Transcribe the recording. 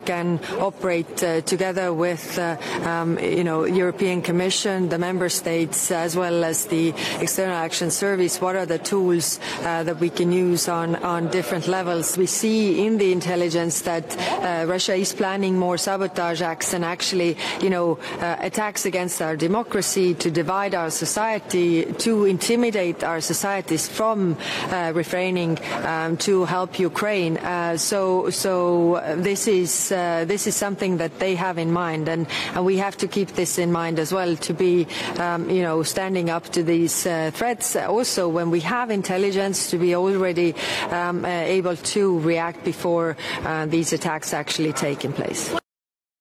can operate together with European Commission, the Member States, as well as the External Action Service. What are the tools that we can use on different levels? We see in the intelligence that Russia is planning more sabotage acts and actually, attacks against our democracy, to divide our society, to intimidate our societies from refraining to help Ukraine. So this is something that they have in mind, and we have to keep this in mind as well, to be standing up to these threats. Also, when we have intelligence, to be already able to react before these attacks actually take place.